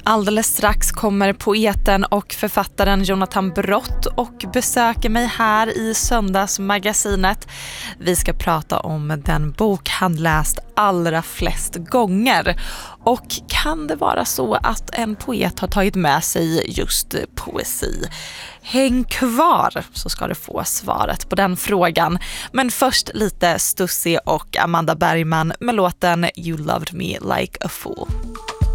Alldeles strax kommer poeten och författaren Jonathan Brott och besöker mig här i Söndagsmagasinet. Vi ska prata om den bok han läst allra flest gånger. Och kan det vara så att en poet har tagit med sig just poesi? Häng kvar så ska du få svaret på den frågan. Men först lite Stussy och Amanda Bergman med låten You Loved Me Like a Fool.